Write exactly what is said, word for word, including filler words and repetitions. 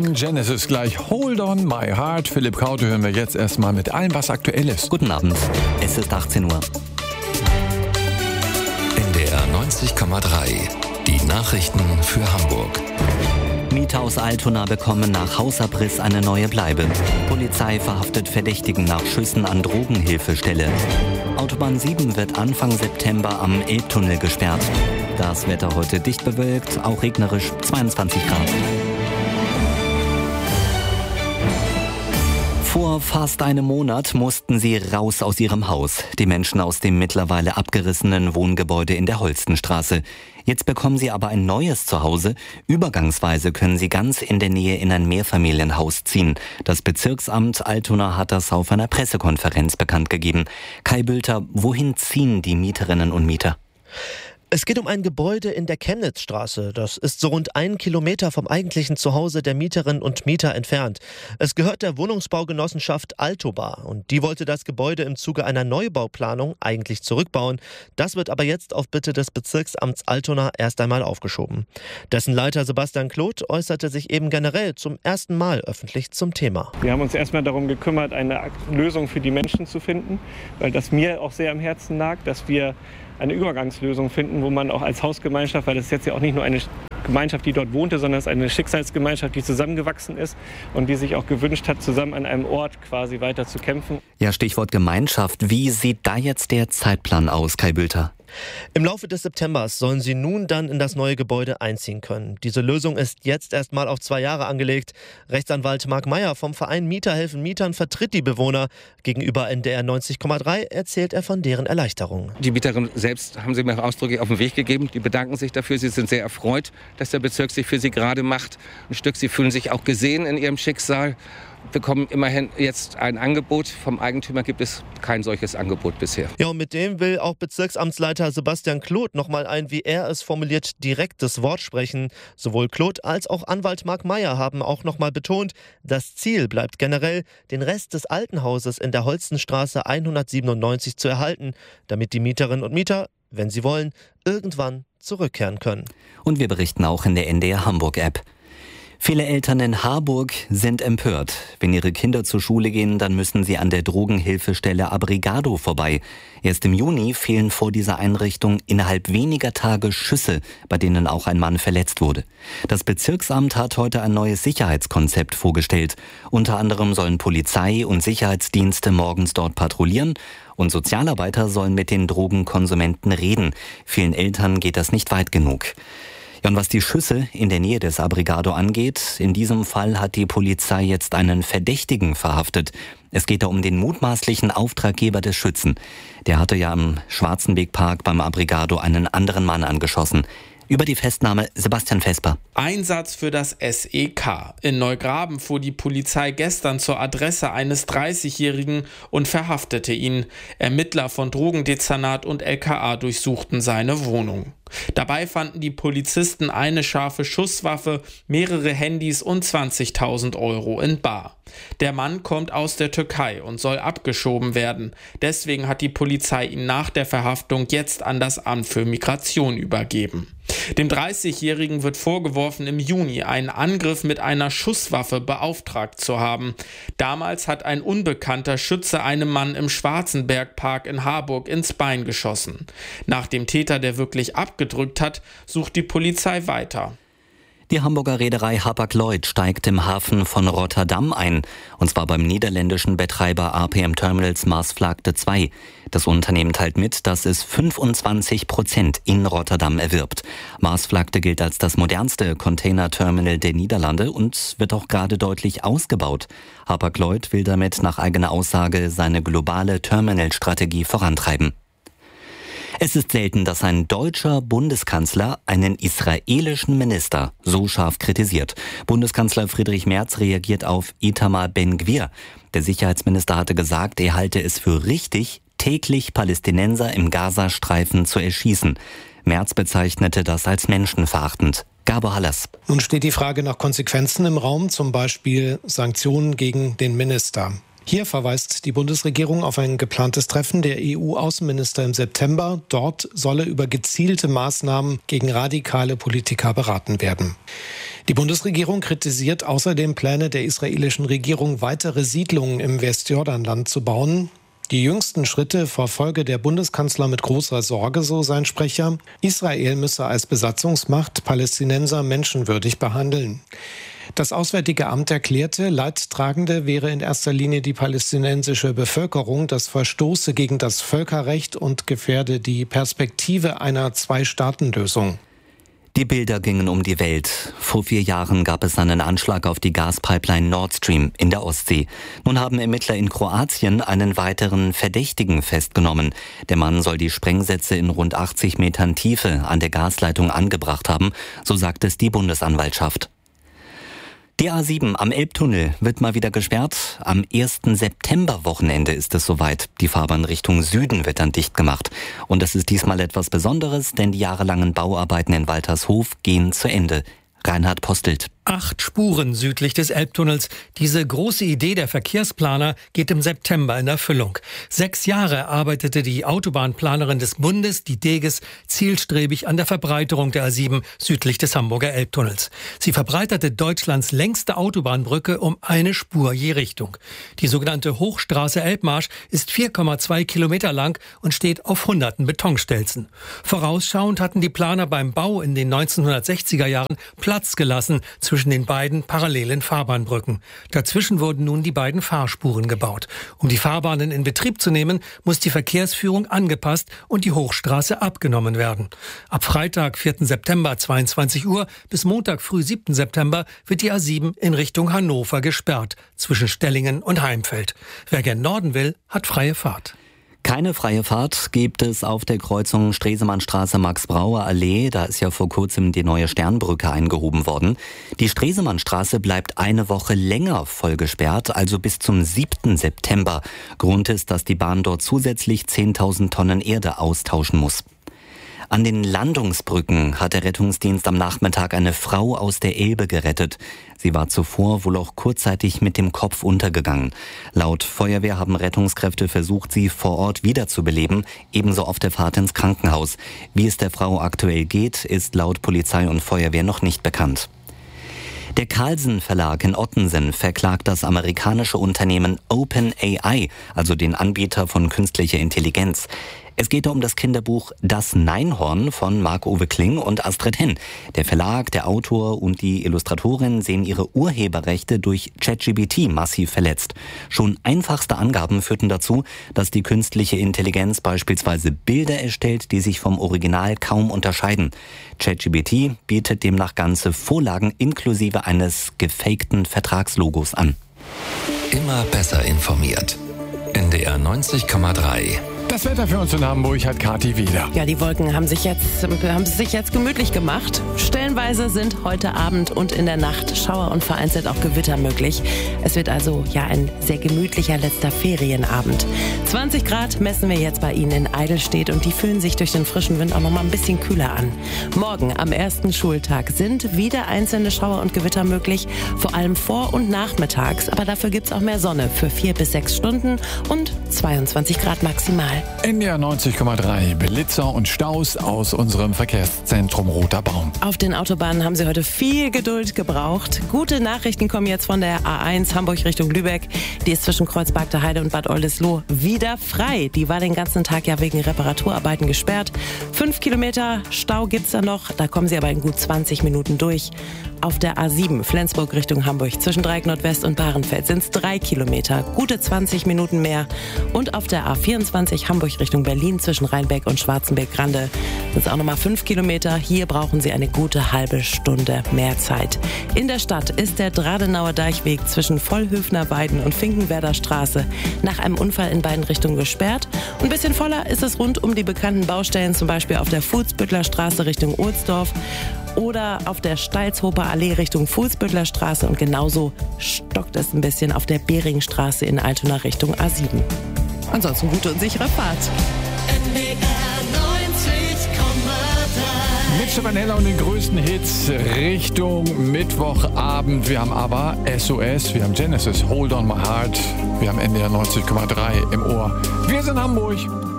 von Genesis gleich Hold on My Heart. Philipp Kaute hören wir jetzt erstmal mit allem, was aktuell ist. Guten Abend, es ist achtzehn Uhr. N D R neunzig Komma drei, die Nachrichten für Hamburg. Mieter aus Altona bekommen nach Hausabriss eine neue Bleibe. Polizei verhaftet Verdächtigen nach Schüssen an Drogenhilfestelle. Autobahn sieben wird Anfang September am Elbtunnel gesperrt. Das Wetter heute dicht bewölkt, auch regnerisch, zweiundzwanzig Grad. Vor fast einem Monat mussten sie raus aus ihrem Haus. Die Menschen aus dem mittlerweile abgerissenen Wohngebäude in der Holstenstraße. Jetzt bekommen sie aber ein neues Zuhause. Übergangsweise können sie ganz in der Nähe in ein Mehrfamilienhaus ziehen. Das Bezirksamt Altona hat das auf einer Pressekonferenz bekannt gegeben. Kai Bülter, wohin ziehen die Mieterinnen und Mieter? Es geht um ein Gebäude in der Chemnitzstraße. Das ist so rund einen Kilometer vom eigentlichen Zuhause der Mieterinnen und Mieter entfernt. Es gehört der Wohnungsbaugenossenschaft Altoba und die wollte das Gebäude im Zuge einer Neubauplanung eigentlich zurückbauen. Das wird aber jetzt auf Bitte des Bezirksamts Altona erst einmal aufgeschoben. Dessen Leiter Sebastian Kloth äußerte sich eben generell zum ersten Mal öffentlich zum Thema. Wir haben uns erstmal darum gekümmert, eine Lösung für die Menschen zu finden, weil das mir auch sehr am Herzen lag, dass wir eine Übergangslösung finden, wo man auch als Hausgemeinschaft, weil das ist jetzt ja auch nicht nur eine Gemeinschaft, die dort wohnte, sondern es ist eine Schicksalsgemeinschaft, die zusammengewachsen ist und die sich auch gewünscht hat, zusammen an einem Ort quasi weiter zu kämpfen. Ja, Stichwort Gemeinschaft. Wie sieht da jetzt der Zeitplan aus, Kai Bülter? Im Laufe des Septembers sollen sie nun dann in das neue Gebäude einziehen können. Diese Lösung ist jetzt erst mal auf zwei Jahre angelegt. Rechtsanwalt Marc Meyer vom Verein Mieter helfen Mietern vertritt die Bewohner. Gegenüber N D R neunzig Komma drei erzählt er von deren Erleichterung. Die Mieterinnen selbst haben sie mir ausdrücklich auf den Weg gegeben. Die bedanken sich dafür. Sie sind sehr erfreut, dass der Bezirk sich für sie gerade macht. Ein Stück, sie fühlen sich auch gesehen in ihrem Schicksal. Bekommen immerhin jetzt ein Angebot. Vom Eigentümer gibt es kein solches Angebot bisher. Ja, und mit dem will auch Bezirksamtsleiter Sebastian Kloth nochmal ein, wie er es formuliert, direktes Wort sprechen. Sowohl Kloth als auch Anwalt Marc Meyer haben auch nochmal betont, das Ziel bleibt generell, den Rest des alten Hauses in der Holstenstraße hundertsiebenundneunzig zu erhalten, damit die Mieterinnen und Mieter, wenn sie wollen, irgendwann zurückkehren können. Und wir berichten auch in der N D R Hamburg-App. Viele Eltern in Harburg sind empört. Wenn ihre Kinder zur Schule gehen, dann müssen sie an der Drogenhilfestelle Abrigado vorbei. Erst im Juni fehlen vor dieser Einrichtung innerhalb weniger Tage Schüsse, bei denen auch ein Mann verletzt wurde. Das Bezirksamt hat heute ein neues Sicherheitskonzept vorgestellt. Unter anderem sollen Polizei und Sicherheitsdienste morgens dort patrouillieren und Sozialarbeiter sollen mit den Drogenkonsumenten reden. Vielen Eltern geht das nicht weit genug. Ja, und was die Schüsse in der Nähe des Abrigado angeht, in diesem Fall hat die Polizei jetzt einen Verdächtigen verhaftet. Es geht da um den mutmaßlichen Auftraggeber des Schützen. Der hatte ja im Schwarzenwegpark beim Abrigado einen anderen Mann angeschossen. Über die Festnahme Sebastian Vesper. Einsatz für das S E K. In Neugraben fuhr die Polizei gestern zur Adresse eines dreißigjährigen und verhaftete ihn. Ermittler von Drogendezernat und L K A durchsuchten seine Wohnung. Dabei fanden die Polizisten eine scharfe Schusswaffe, mehrere Handys und zwanzigtausend Euro in bar. Der Mann kommt aus der Türkei und soll abgeschoben werden. Deswegen hat die Polizei ihn nach der Verhaftung jetzt an das Amt für Migration übergeben. Dem dreißigjährigen wird vorgeworfen, im Juni einen Angriff mit einer Schusswaffe beauftragt zu haben. Damals hat ein unbekannter Schütze einem Mann im Schwarzenbergpark in Harburg ins Bein geschossen. Nach dem Täter, der wirklich abgedrückt hat, sucht die Polizei weiter. Die Hamburger Reederei Hapag-Lloyd steigt im Hafen von Rotterdam ein, und zwar beim niederländischen Betreiber A P M Terminals Maasvlakte zwei. Das Unternehmen teilt mit, dass es fünfundzwanzig Prozent in Rotterdam erwirbt. Maasvlakte gilt als das modernste Container-Terminal der Niederlande und wird auch gerade deutlich ausgebaut. Hapag-Lloyd will damit nach eigener Aussage seine globale Terminalstrategie vorantreiben. Es ist selten, dass ein deutscher Bundeskanzler einen israelischen Minister so scharf kritisiert. Bundeskanzler Friedrich Merz reagiert auf Itamar Ben-Gvir. Der Sicherheitsminister hatte gesagt, er halte es für richtig, täglich Palästinenser im Gazastreifen zu erschießen. Merz bezeichnete das als menschenverachtend. Gabor Hallas. Nun steht die Frage nach Konsequenzen im Raum, zum Beispiel Sanktionen gegen den Minister. Hier verweist die Bundesregierung auf ein geplantes Treffen der E U-Außenminister im September. Dort solle über gezielte Maßnahmen gegen radikale Politiker beraten werden. Die Bundesregierung kritisiert außerdem Pläne der israelischen Regierung, weitere Siedlungen im Westjordanland zu bauen. Die jüngsten Schritte verfolge der Bundeskanzler mit großer Sorge, so sein Sprecher. Israel müsse als Besatzungsmacht Palästinenser menschenwürdig behandeln. Das Auswärtige Amt erklärte, Leidtragende wäre in erster Linie die palästinensische Bevölkerung. Das verstoße gegen das Völkerrecht und gefährde die Perspektive einer Zwei-Staaten-Lösung. Die Bilder gingen um die Welt. Vor vier Jahren gab es einen Anschlag auf die Gaspipeline Nord Stream in der Ostsee. Nun haben Ermittler in Kroatien einen weiteren Verdächtigen festgenommen. Der Mann soll die Sprengsätze in rund achtzig Metern Tiefe an der Gasleitung angebracht haben, so sagt es die Bundesanwaltschaft. Die A sieben am Elbtunnel wird mal wieder gesperrt. Am ersten September-Wochenende ist es soweit. Die Fahrbahn Richtung Süden wird dann dicht gemacht. Und es ist diesmal etwas Besonderes, denn die jahrelangen Bauarbeiten in Waltershof gehen zu Ende. Reinhard Postelt. Acht Spuren südlich des Elbtunnels. Diese große Idee der Verkehrsplaner geht im September in Erfüllung. Sechs Jahre arbeitete die Autobahnplanerin des Bundes, die Deges, zielstrebig an der Verbreiterung der A sieben südlich des Hamburger Elbtunnels. Sie verbreiterte Deutschlands längste Autobahnbrücke um eine Spur je Richtung. Die sogenannte Hochstraße Elbmarsch ist vier Komma zwei Kilometer lang und steht auf hunderten Betonstelzen. Vorausschauend hatten die Planer beim Bau in den neunzehnhundertsechziger Jahren Platz gelassen zwischen den beiden parallelen Fahrbahnbrücken. Dazwischen wurden nun die beiden Fahrspuren gebaut. Um die Fahrbahnen in Betrieb zu nehmen, muss die Verkehrsführung angepasst und die Hochstraße abgenommen werden. Ab Freitag, vierten September, zweiundzwanzig Uhr bis Montag früh, siebten September wird die A sieben in Richtung Hannover gesperrt, zwischen Stellingen und Heimfeld. Wer gen Norden will, hat freie Fahrt. Keine freie Fahrt gibt es auf der Kreuzung Stresemannstraße Max-Brauer-Allee. Da ist ja vor kurzem die neue Sternbrücke eingehoben worden. Die Stresemannstraße bleibt eine Woche länger voll gesperrt, also bis zum siebten September. Grund ist, dass die Bahn dort zusätzlich zehntausend Tonnen Erde austauschen muss. An den Landungsbrücken hat der Rettungsdienst am Nachmittag eine Frau aus der Elbe gerettet. Sie war zuvor wohl auch kurzzeitig mit dem Kopf untergegangen. Laut Feuerwehr haben Rettungskräfte versucht, sie vor Ort wiederzubeleben, ebenso auf der Fahrt ins Krankenhaus. Wie es der Frau aktuell geht, ist laut Polizei und Feuerwehr noch nicht bekannt. Der Carlsen Verlag in Ottensen verklagt das amerikanische Unternehmen OpenAI, also den Anbieter von künstlicher Intelligenz. Es geht um das Kinderbuch Das Neinhorn von Marc-Uwe Kling und Astrid Henn. Der Verlag, der Autor und die Illustratorin sehen ihre Urheberrechte durch ChatGPT massiv verletzt. Schon einfachste Angaben führten dazu, dass die künstliche Intelligenz beispielsweise Bilder erstellt, die sich vom Original kaum unterscheiden. ChatGPT bietet demnach ganze Vorlagen inklusive eines gefakten Vertragslogos an. Immer besser informiert. N D R neunzig Komma drei. Das Wetter für uns in Hamburg hat Kathi wieder. Ja, die Wolken haben sich jetzt, haben sich jetzt gemütlich gemacht. Stellenweise sind heute Abend und in der Nacht Schauer und vereinzelt auch Gewitter möglich. Es wird also ja ein sehr gemütlicher letzter Ferienabend. zwanzig Grad messen wir jetzt bei Ihnen in Eidelstedt und die fühlen sich durch den frischen Wind auch noch mal ein bisschen kühler an. Morgen am ersten Schultag sind wieder einzelne Schauer und Gewitter möglich, vor allem vor- und nachmittags. Aber dafür gibt es auch mehr Sonne für vier bis sechs Stunden und zweiundzwanzig Grad maximal. N D R neunzig Komma drei, Blitzer und Staus aus unserem Verkehrszentrum Roter Baum. Auf den Autobahnen haben Sie heute viel Geduld gebraucht. Gute Nachrichten kommen jetzt von der A eins Hamburg Richtung Lübeck. Die ist zwischen Kreuzberg der Heide und Bad Oldesloe wieder frei. Die war den ganzen Tag ja wegen Reparaturarbeiten gesperrt. Fünf Kilometer Stau gibt's da noch. Da kommen Sie aber in gut zwanzig Minuten durch. Auf der A sieben Flensburg Richtung Hamburg zwischen Dreieck Nordwest und Bahrenfeld sind es drei Kilometer. Gute zwanzig Minuten mehr. Und auf der A vierundzwanzig Hamburg Richtung Berlin zwischen Rheinbeck und Schwarzenberg-Grande sind es auch nochmal fünf Kilometer. Hier brauchen Sie eine gute halbe Stunde mehr Zeit. In der Stadt ist der Dradenauer Deichweg zwischen Vollhöfner Weiden und Finkenwerder Straße nach einem Unfall in beiden Richtungen gesperrt. Ein bisschen voller ist es rund um die bekannten Baustellen, zum Beispiel auf der Fuhlsbüttler Straße Richtung Ohlsdorf oder auf der Steilshofer Allee Richtung Fuhlsbüttler Straße und genauso stockt es ein bisschen auf der Beringstraße in Altona Richtung A sieben. Ansonsten gute und sichere Fahrt. N D R neunzig Komma drei. Mit Stefanella und den größten Hits Richtung Mittwochabend. Wir haben aber S O S, wir haben Genesis, Hold on My Heart. Wir haben N D R neunzig Komma drei im Ohr. Wir sind Hamburg.